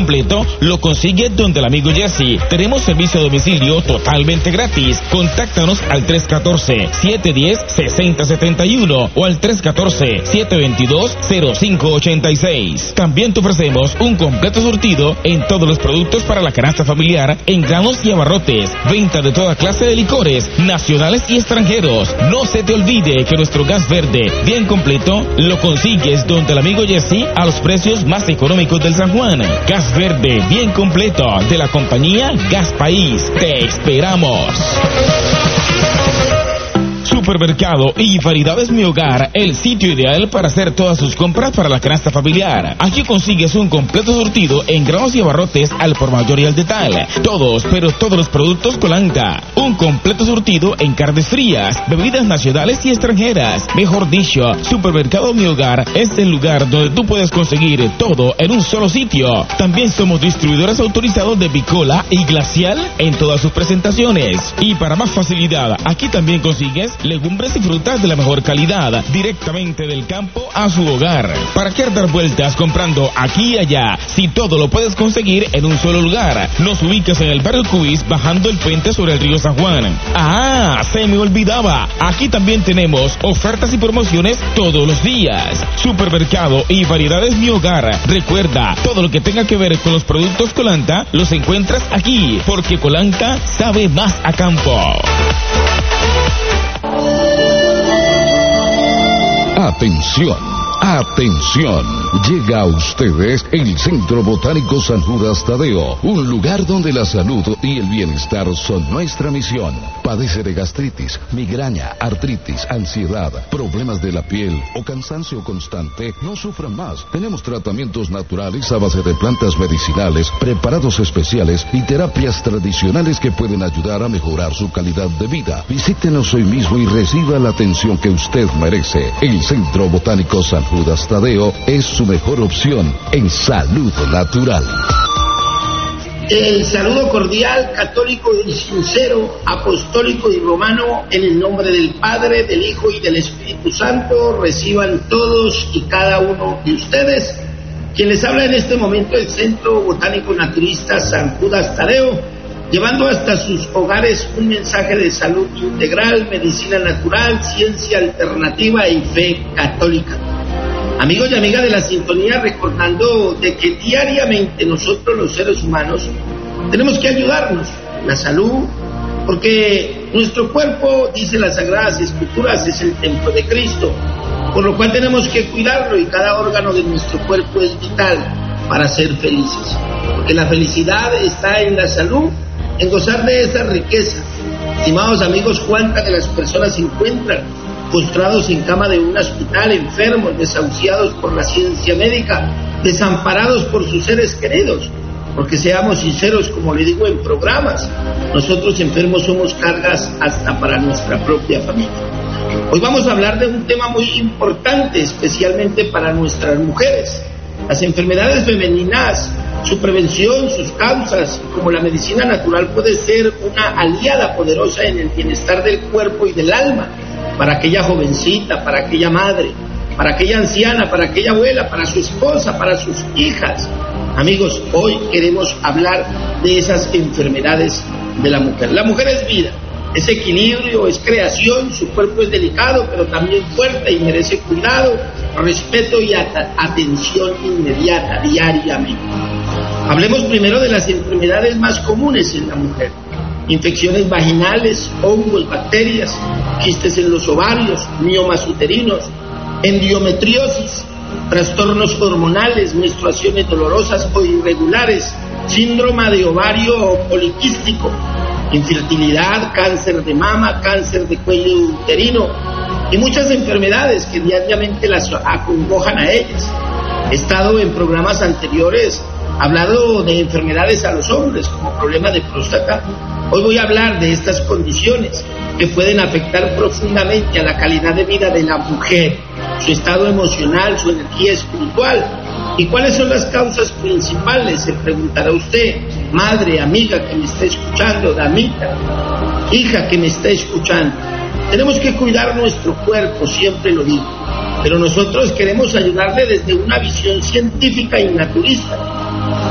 completo lo consigue donde el amigo Jesse. Tenemos servicio a domicilio totalmente gratis. Contáctanos al 314-710-6071 o al 314-722-0586. También te ofrecemos un completo surtido en todos los productos para la canasta familiar en granos y abarrotes. Venta de toda clase de licores, nacionales y extranjeros. No se te olvide que nuestro gas verde bien completo lo consigues donde el amigo Jesse a los precios más económicos del San Juan. Gas verde bien completo de la compañía Gas País. Te esperamos. Supermercado y Variedades Mi Hogar, el sitio ideal para hacer todas sus compras para la canasta familiar. Aquí consigues un completo surtido en granos y abarrotes al por mayor y al detalle. Todos, pero todos los productos Colanta. Un completo surtido en carnes frías, bebidas nacionales y extranjeras. Mejor dicho, Supermercado Mi Hogar es el lugar donde tú puedes conseguir todo en un solo sitio. También somos distribuidores autorizados de Bicola y Glacial en todas sus presentaciones. Y para más facilidad, aquí también consigues legumbres y frutas de la mejor calidad, directamente del campo a su hogar. ¿Para qué dar vueltas comprando aquí y allá, si todo lo puedes conseguir en un solo lugar? Nos ubicas en el barrio Cubis, bajando el puente sobre el río San Juan. ¡Ah! Se me olvidaba. Aquí también tenemos ofertas y promociones todos los días. Supermercado y Variedades Mi Hogar. Recuerda, todo lo que tenga que ver con los productos Colanta, los encuentras aquí, porque Colanta sabe más a campo. Atención, atención, llega a ustedes el Centro Botánico San Judas Tadeo, un lugar donde la salud y el bienestar son nuestra misión. Padece de gastritis, migraña, artritis, ansiedad, problemas de la piel o cansancio constante, no sufran más. Tenemos tratamientos naturales a base de plantas medicinales, preparados especiales y terapias tradicionales que pueden ayudar a mejorar su calidad de vida. Visítenos hoy mismo y reciba la atención que usted merece. El Centro Botánico San Judas Tadeo es su mejor opción en salud natural. El saludo cordial, católico y sincero, apostólico y romano, en el nombre del Padre, del Hijo y del Espíritu Santo, reciban todos y cada uno de ustedes. Quien les habla en este momento el Centro Botánico Naturista San Judas Tadeo, llevando hasta sus hogares un mensaje de salud integral, medicina natural, ciencia alternativa y fe católica. Amigos y amigas de la sintonía, recordando de que diariamente nosotros los seres humanos tenemos que ayudarnos en la salud, porque nuestro cuerpo, dice las Sagradas Escrituras, es el templo de Cristo, por lo cual tenemos que cuidarlo y cada órgano de nuestro cuerpo es vital para ser felices, porque la felicidad está en la salud, en gozar de esa riqueza. Estimados amigos, ¿cuántas de las personas se encuentran postrados en cama de un hospital, enfermos, desahuciados por la ciencia médica, desamparados por sus seres queridos? Porque seamos sinceros, como le digo en programas, nosotros enfermos somos cargas hasta para nuestra propia familia. Hoy vamos a hablar de un tema muy importante, especialmente para nuestras mujeres: las enfermedades femeninas, su prevención, sus causas. Como la medicina natural puede ser una aliada poderosa en el bienestar del cuerpo y del alma, para aquella jovencita, para aquella madre, para aquella anciana, para aquella abuela, para su esposa, para sus hijas. Amigos, hoy queremos hablar de esas enfermedades de la mujer. La mujer es vida, es equilibrio, es creación, su cuerpo es delicado, pero también fuerte y merece cuidado, respeto y atención inmediata, diariamente. Hablemos primero de las enfermedades más comunes en la mujer: infecciones vaginales, hongos, bacterias, quistes en los ovarios, miomas uterinos, endometriosis, trastornos hormonales, menstruaciones dolorosas o irregulares, síndrome de ovario poliquístico, infertilidad, cáncer de mama, cáncer de cuello uterino y muchas enfermedades que diariamente las acongojan a ellas. He estado en programas anteriores hablando de enfermedades a los hombres como problemas de próstata. Hoy voy a hablar de estas condiciones que pueden afectar profundamente a la calidad de vida de la mujer, su estado emocional, su energía espiritual. ¿Y cuáles son las causas principales?, se preguntará usted, madre, amiga que me está escuchando, damita, hija que me está escuchando. Tenemos que cuidar nuestro cuerpo, siempre lo digo, pero nosotros queremos ayudarle desde una visión científica y naturista.